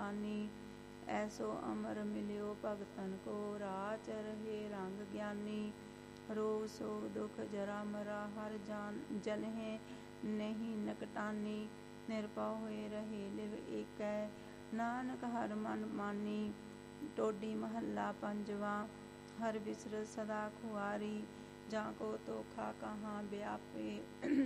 दानी। ऐसो अमर मिलियो भगतन को, राच रहे रंग ज्ञानी। रोग सो दुख जरा मरा, हर जन है नहीं नकटानी। निरभउ होए रहे लिव एकै, नानक हर मन मानी। टोडी महला पंजवा, हर बिसरत सदा खुआरी। जाको तोखा कहाँ व्यापे,